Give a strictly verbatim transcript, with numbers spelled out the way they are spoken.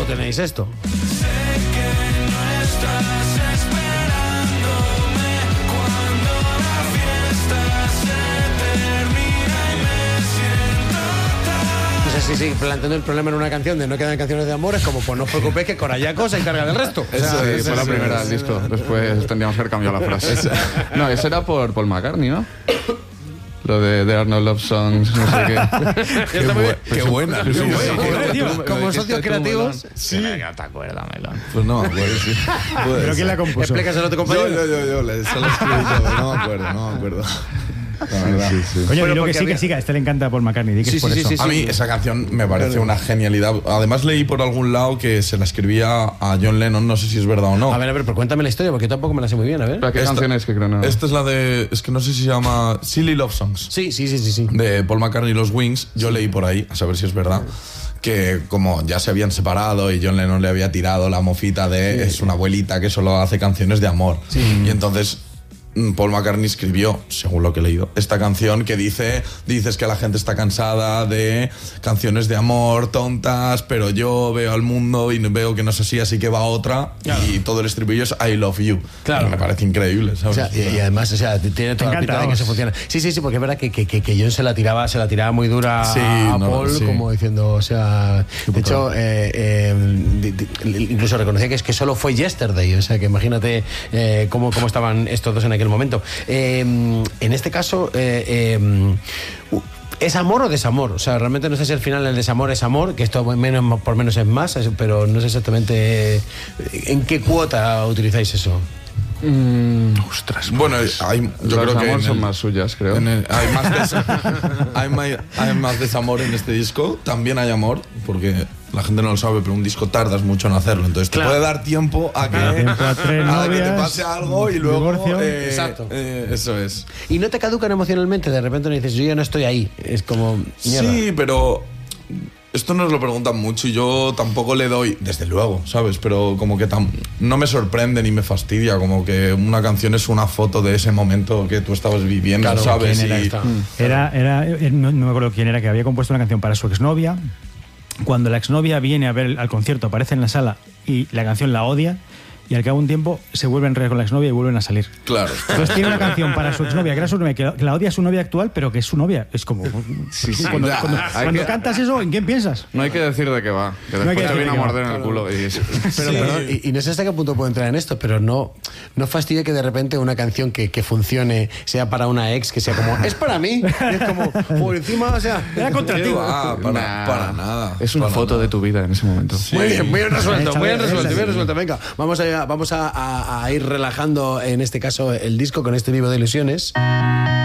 tenéis esto. Sé que no estás esperándome cuando la fiesta se termina y me siento tan... No sé si sí, planteando el problema en una canción de no quedan canciones de amor, es como, pues no os preocupéis que Corayaco se encarga del resto. O sea, sí, fue la primera del disco. Después tendríamos que haber cambiado la frase. No, ese era por Paul McCartney, ¿no? Lo de There Are No Love Songs, no sé qué. Qué, bu qué buena. Qué bueno. Como socios creativos. Sí. No te acuerdas, Melón. Pues no me acuerdo, sí. ¿Pero quién la compuso? Explícaselo a tu compañero. Yo, yo, yo, yo, le- solo escribí yo, pero no me acuerdo, no me acuerdo. La verdad. Sí, sí. Coño, Bueno, dilo que porque sí, había- que sí, que a este le encanta Paul McCartney, di que Sí, es por sí, eso. sí, sí. A mí esa canción me parece una genialidad. Además leí por algún lado que se la escribía a John Lennon, no sé si es verdad o no. A ver, a ver, pero cuéntame la historia porque yo tampoco me la sé muy bien, a ver. ¿Pero qué Esta- canción es que creo no? Esta es la de, es que no sé si se llama Silly Love Songs, Sí, sí, sí, sí, sí. de Paul McCartney y los Wings. Yo leí por ahí, a saber si es verdad, que como ya se habían separado y John Lennon le había tirado la mofita de es una abuelita que solo hace canciones de amor. Y entonces mm, Paul McCartney escribió, según lo que he leído, esta canción que dice, dices que la gente está cansada de canciones de amor tontas, pero yo veo al mundo y veo que no es así, así que va otra. Claro. Y todo el estribillo es I love you. Claro. Y me parece increíble, O ¿sabes? sea, y, y además, o sea, tiene toda la encanta, pinta de que vamos. se funciona. Sí, sí, sí, porque es verdad que, que, que, que John se la tiraba, se la tiraba muy dura Sí, a no, Paul, sí. como diciendo, o sea, de hecho, eh, eh, di- di- incluso reconocía que es que solo fue Yesterday, o sea, que imagínate eh, cómo, cómo estaban estos dos en aquel momento. Eh, en este caso, eh, eh, uh, ¿es amor o desamor? O sea, realmente no sé si al final el desamor es amor, que esto menos por menos es más, es- pero no sé exactamente eh, en qué cuota utilizáis eso. Mm, ostras. Bueno, hay, yo Los creo que amor en son el- más suyas, creo. en el- hay, más des- hay, mai- hay más desamor en este disco. También hay amor, porque la gente no lo sabe, pero un disco tardas mucho en hacerlo. Entonces Claro. te puede dar tiempo a que, Tiempo a tres a que te novias, pase algo y luego... divorcio. eh, Exacto. eh, eso es. Y no te caducan emocionalmente, de repente no dices, yo ya no estoy ahí. Es como, mierda. Sí, pero esto nos lo preguntan mucho y yo tampoco le doy, desde luego, ¿sabes? Pero como que tam- no me sorprende ni me fastidia, como que una canción es una foto de ese momento que tú estabas viviendo, Claro, ¿sabes? ¿quién era Y- esta? Era, era, eh, no, no me acuerdo quién era, que había compuesto una canción para su exnovia. Cuando la exnovia viene a ver al concierto, aparece en la sala y la canción la odia, y al cabo de un tiempo se vuelven a enredar con la exnovia y vuelven a salir. Claro. Entonces tiene una canción para su exnovia, que era su novia, que la, que la odia su novia actual, pero que es su novia. Es como. Sí, sí. Cuando, Ya, cuando- hay cuando que- cantas eso, ¿en quién piensas? No hay que decir de qué va. Que No hay después que te decir viene a de qué va, morder en el culo. Y... Pero, Sí. perdón, y, y no sé hasta qué punto puedo entrar en esto, pero no, no fastidia que de repente una canción que, que funcione sea para una ex, que sea como, es para mí. Y es como, por encima, o sea. Era contra ¿Qué ti. va? Para, Nah. para nada. Es una Para foto nada. de tu vida en ese momento. Muy bien, muy bien resuelto, Esa muy bien vez, resuelto, esa bien sí. resuelto. Venga, vamos a, vamos a, a- a ir relajando en este caso el disco con este Vivo de Ilusiones.